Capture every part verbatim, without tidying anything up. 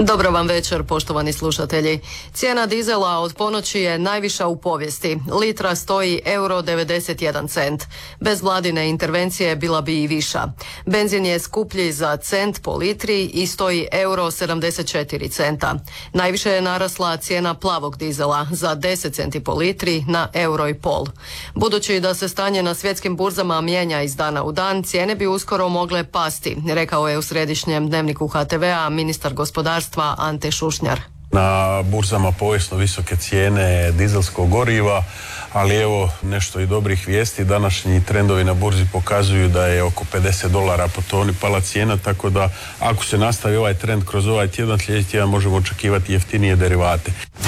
Dobro vam večer, poštovani slušatelji. Cijena dizela od ponoći je najviša u povijesti. Litra stoji euro devedeset jedan cent. Bez vladine intervencije bila bi i viša. Benzin je skuplji za cent po litri i stoji euro sedamdeset četiri centa. Najviše je narasla cijena plavog dizela za deset centi po litri na euro i pol. Budući da se stanje na svjetskim burzama mijenja iz dana u dan, cijene bi uskoro mogle pasti, rekao je u središnjem dnevniku ha te vea ministar gospodarstva Ante Šušnjar. Na burzama povijesno visoke cijene dizelskog goriva, ali evo nešto i dobrih vijesti. Današnji trendovi na burzi pokazuju da je oko pedeset dolara po toni pala cijena, tako da ako se nastavi ovaj trend kroz ovaj tjedan, sljedeći tjedan možemo očekivati jeftinije derivate.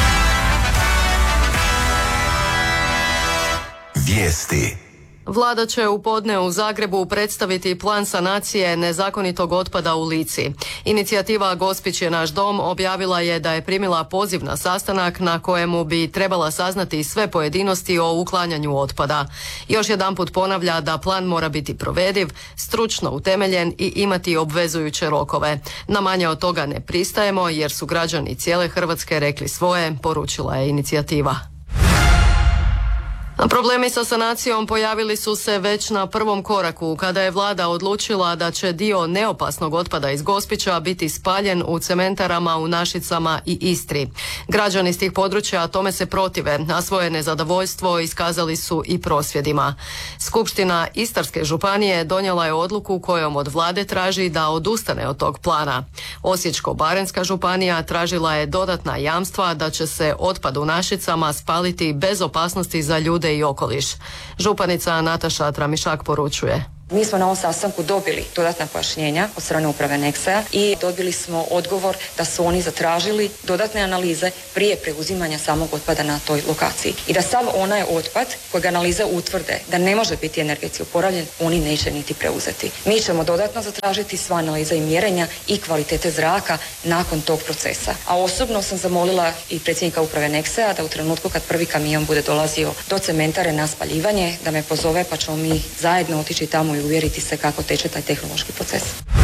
Vijesti. Vlada će u podne u Zagrebu predstaviti plan sanacije nezakonitog otpada u Lici. Inicijativa Gospić je naš dom objavila je da je primila poziv na sastanak na kojemu bi trebala saznati sve pojedinosti o uklanjanju otpada. Još jedanput ponavlja da plan mora biti provediv, stručno utemeljen i imati obvezujuće rokove. Na manje od toga ne pristajemo jer su građani cijele Hrvatske rekli svoje, poručila je inicijativa. Problemi sa sanacijom pojavili su se već na prvom koraku kada je vlada odlučila da će dio neopasnog otpada iz Gospića biti spaljen u cementarama u Našicama i Istri. Građani iz tih područja tome se protive, a svoje nezadovoljstvo iskazali su i prosvjedima. Skupština Istarske županije donijela je odluku kojom od vlade traži da odustane od tog plana. Osječko-baranjska županija tražila je dodatna jamstva da će se otpad u Našicama spaliti bez opasnosti za ljude i okoliš. Županica Nataša Tramišak poručuje. Mi smo na ovom sastanku dobili dodatna pojašnjenja od strane uprave Nexea i dobili smo odgovor da su oni zatražili dodatne analize prije preuzimanja samog otpada na toj lokaciji. I da sav onaj otpad kojeg analize utvrde da ne može biti energetski oporavljen, oni neće niti preuzeti. Mi ćemo dodatno zatražiti sva analiza i mjerenja i kvalitete zraka nakon tog procesa. A osobno sam zamolila i predsjednika uprave Nexea da u trenutku kad prvi kamion bude dolazio do cementare na spaljivanje, da me pozove pa ćemo mi zajedno otići tamo i uvjeriti se kako teče taj tehnološki proces.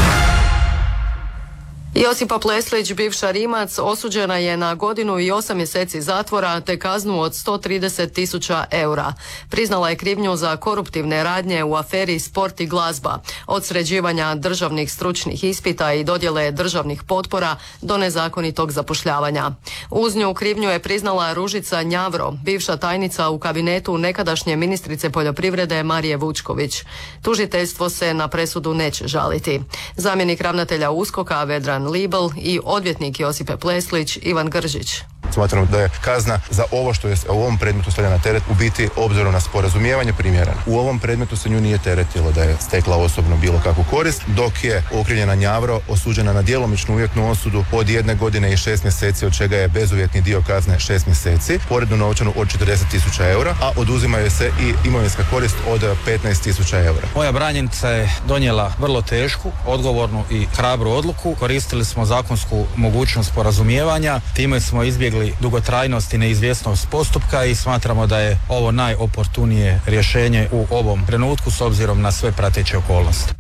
Josipa Pleslić, bivša Rimac, osuđena je na godinu i osam mjeseci zatvora te kaznu od sto trideset tisuća eura. Priznala je krivnju za koruptivne radnje u aferi Sport i glazba, od sređivanja državnih stručnih ispita i dodjele državnih potpora do nezakonitog zapošljavanja. Uz nju krivnju je priznala Ružica Njavro, bivša tajnica u kabinetu nekadašnje ministrice poljoprivrede Marije Vučković. Tužiteljstvo se na presudu neće žaliti. Zamjenik ravnatelja USKOK-a Vedran Libel i odvjetnik Josipe Pleslić Ivan Gržić. Smatramo da je kazna za ovo što je u ovom predmetu stavljena na teret u biti obzirom na sporazumijevanje primjerena. U ovom predmetu se nju nije teretilo da je stekla osobno bilo kakvu korist, dok je okrivljena Njavro osuđena na djelomičnu uvjetnu osudu od jedne godine i šest mjeseci, od čega je bezuvjetni dio kazne šest mjeseci, porednu novčanu od četrdeset tisuća eura, a oduzimaju se i imovinska korist od petnaest tisuća eura. Moja branjenica je donijela vrlo tešku, odgovornu i hrabru odluku. Koristili smo zakonsku mogućnost sporazumijevanja, time smo izbjegli dugotrajnost i neizvjesnost postupka i smatramo da je ovo najoportunije rješenje u ovom trenutku s obzirom na sve prateće okolnosti.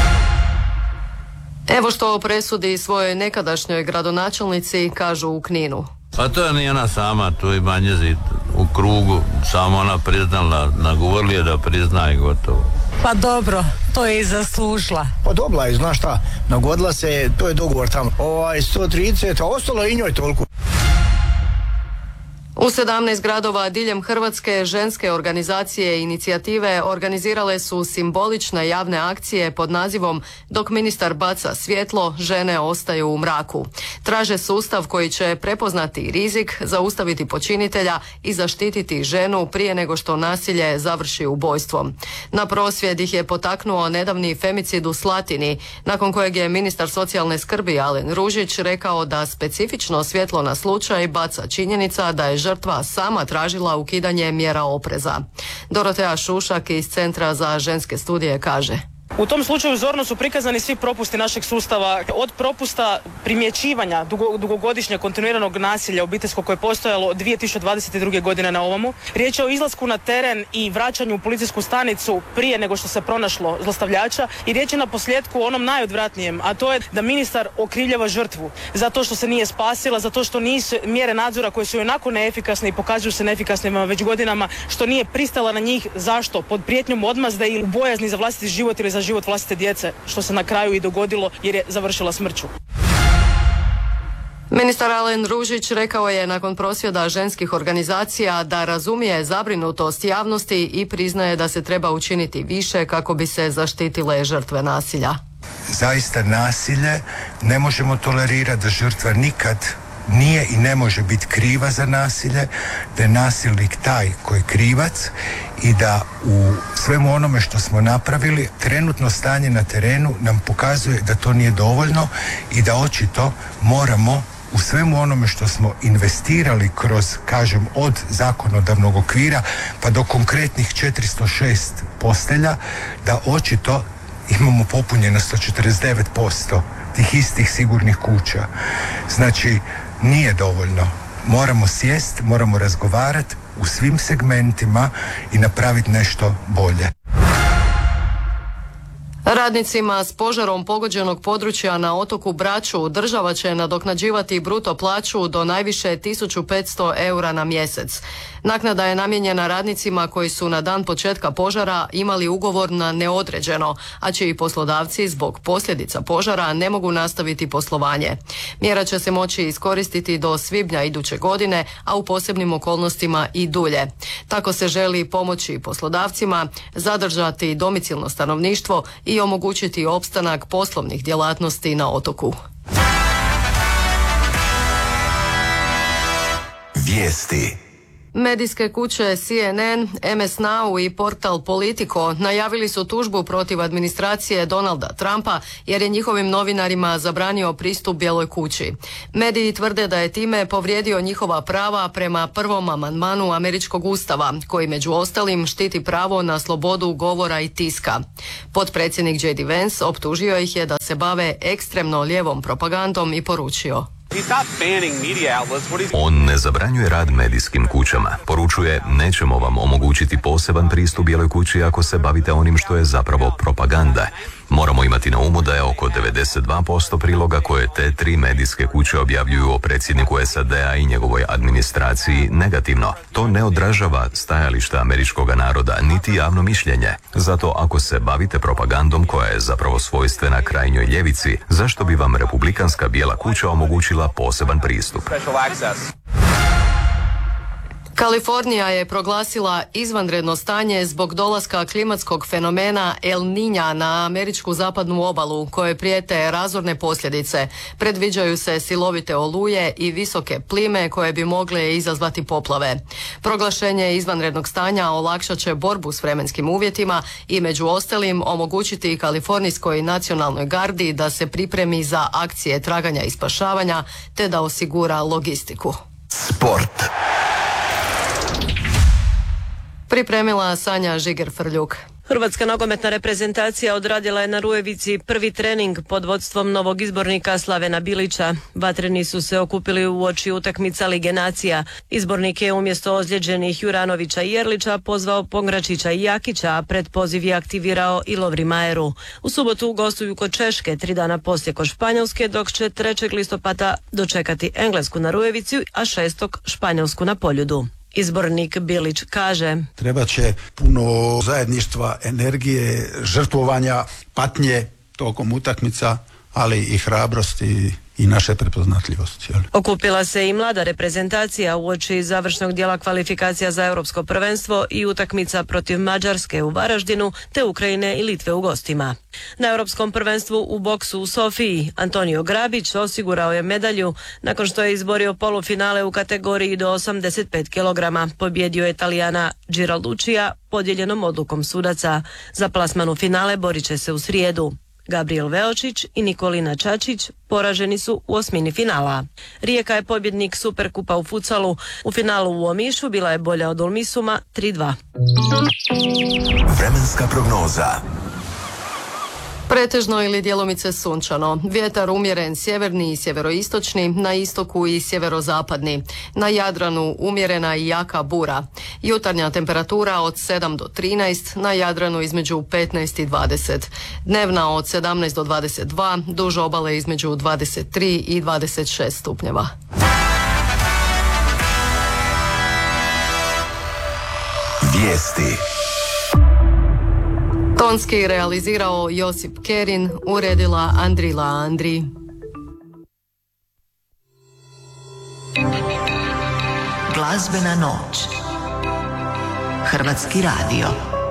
Evo što o presudi svojoj nekadašnjoj gradonačelnici kažu u Kninu. Pa to je nije ona sama, to je Banjezid u krugu, samo ona priznala, nagovorili je da prizna i gotovo. Pa dobro, to je i zaslužila. Pa dobila je, znaš šta, nagodila se, to je dogovor tamo. Ovaj sto trideset, a ostalo je i njoj toliko. U sedamnaest gradova diljem Hrvatske ženske organizacije i inicijative organizirale su simbolične javne akcije pod nazivom Dok ministar baca svjetlo, žene ostaju u mraku. Traže sustav koji će prepoznati rizik, zaustaviti počinitelja i zaštititi ženu prije nego što nasilje završi ubojstvom. Na prosvjed ih je potaknuo nedavni femicid u Slatini, nakon kojeg je ministar socijalne skrbi Alen Ružić rekao da specifično svjetlo na slučaj baca činjenica da je žrtva sama tražila ukidanje mjera opreza. Dorotea Šušak iz Centra za ženske studije kaže. U tom slučaju zorno su prikazani svi propusti našeg sustava, od propusta primjećivanja dugo, dugogodišnjeg kontinuiranog nasilja obiteljskog koje je postojalo od dvije tisuće dvadeset druge godine na ovomu. Riječ je o izlasku na teren i vraćanju u policijsku stanicu prije nego što se pronašlo zlostavljača i riječ je na posljedku o onom najodvratnijem, a to je da ministar okrivljava žrtvu zato što se nije spasila, zato što nisu mjere nadzora koje su onako neefikasne i pokazuju se neefikasnima već godinama, što nije pristala na njih. Zašto? Pod prijetnjom odmazde ili u bojazni za vlastiti život ili za život vlastite djece, što se na kraju i dogodilo jer je završila smrću. Ministar Alen Ružić rekao je nakon prosvjeda ženskih organizacija da razumije zabrinutost javnosti i priznaje da se treba učiniti više kako bi se zaštitile žrtve nasilja. Zaista nasilje ne možemo tolerirati, da žrtva nikad nije i ne može biti kriva za nasilje, da je nasilnik taj koji je krivac i da u svemu onome što smo napravili, trenutno stanje na terenu nam pokazuje da to nije dovoljno i da očito moramo u svemu onome što smo investirali kroz, kažem, od zakonodavnog okvira pa do konkretnih četiristo šest postelja, da očito imamo popunjeno sto četrdeset devet posto tih istih sigurnih kuća. Znači, nije dovoljno. Moramo sjest, moramo razgovarati u svim segmentima i napraviti nešto bolje. Radnicima s požarom pogođenog područja na otoku Braču država će nadoknađivati bruto plaću do najviše tisuću petsto eura na mjesec. Naknada je namijenjena radnicima koji su na dan početka požara imali ugovor na neodređeno, a čiji poslodavci zbog posljedica požara ne mogu nastaviti poslovanje. Mjera će se moći iskoristiti do svibnja iduće godine, a u posebnim okolnostima i dulje. Tako se želi pomoći poslodavcima, zadržati domicilno stanovništvo i omogućiti opstanak poslovnih djelatnosti na otoku. Vijesti. Medijske kuće C N N, M S Now i portal Politico najavili su tužbu protiv administracije Donalda Trumpa jer je njihovim novinarima zabranio pristup Bijeloj kući. Mediji tvrde da je time povrijedio njihova prava prema prvom amandmanu američkog ustava, koji među ostalim štiti pravo na slobodu govora i tiska. Potpredsjednik J D Vance optužio ih je da se bave ekstremno lijevom propagandom i poručio: On ne zabranjuje rad medijskim kućama. Poručuje, nećemo vam omogućiti poseban pristup Bijeloj kući ako se bavite onim što je zapravo propaganda. Moramo imati na umu da je oko devedeset dva posto priloga koje te tri medijske kuće objavljuju o predsjedniku S A D-a i njegovoj administraciji negativno. To ne odražava stajališta američkog naroda, niti javno mišljenje. Zato ako se bavite propagandom koja je zapravo svojstvena krajnjoj ljevici, zašto bi vam republikanska Bijela kuća omogućila poseban pristup? Kalifornija je proglasila izvanredno stanje zbog dolaska klimatskog fenomena El Niña na američku zapadnu obalu, koje prijete razorne posljedice. Predviđaju se silovite oluje i visoke plime koje bi mogle izazvati poplave. Proglašenje izvanrednog stanja olakšat će borbu s vremenskim uvjetima i među ostalim omogućiti Kalifornijskoj nacionalnoj gardi da se pripremi za akcije traganja i spašavanja te da osigura logistiku. Sport. Pripremila Sanja Žiger-Frljuk. Hrvatska nogometna reprezentacija odradila je na Rujevici prvi trening pod vodstvom novog izbornika Slavena Bilića. Vatreni su se okupili u oči utakmica Lige nacija. Izbornik je umjesto ozlijeđenih Juranovića i Jerlića pozvao Pongračića i Jakića, a pred poziv je aktivirao i Lovri Majeru. U subotu gostuju kod Češke, tri dana poslije kod Španjolske, dok će trećeg listopada dočekati Englesku na Rujevici, a šestog Španjolsku na Poljudu. Izbornik Bilić kaže: Treba će puno zajedništva, energije, žrtvovanja, patnje tokom utakmica, ali i hrabrosti i naše prepoznatljivosti. Okupila se i mlada reprezentacija uoči završnog dijela kvalifikacija za europsko prvenstvo i utakmica protiv Mađarske u Varaždinu te Ukrajine i Litve u gostima. Na europskom prvenstvu u boksu u Sofiji Antonio Grabić osigurao je medalju nakon što je izborio polufinale u kategoriji do osamdeset pet kilograma. Pobjedio je Talijana Giralduccija podijeljenom odlukom sudaca. Za plasman u finale borit će se u srijedu. Gabriel Veočić i Nikolina Čačić poraženi su u osmini finala. Rijeka je pobjednik Superkupa u futsalu. U finalu u Omišu bila je bolja od Ulmisuma tri dva. Vremenska prognoza. Pretežno ili djelomice sunčano. Vjetar umjeren sjeverni i sjeveroistočni, na istoku i sjeverozapadni. Na Jadranu umjerena i jaka bura. Jutarnja temperatura od sedam do trinaest, na Jadranu između petnaest i dvadeset. Dnevna od sedamnaest do dvadeset dva, duž obale između dvadeset tri i dvadeset šest stupnjeva. Vijesti. Tonski realizirao Josip Kerin, uredila Andrila Andri. Glazbena noć. Hrvatski radio.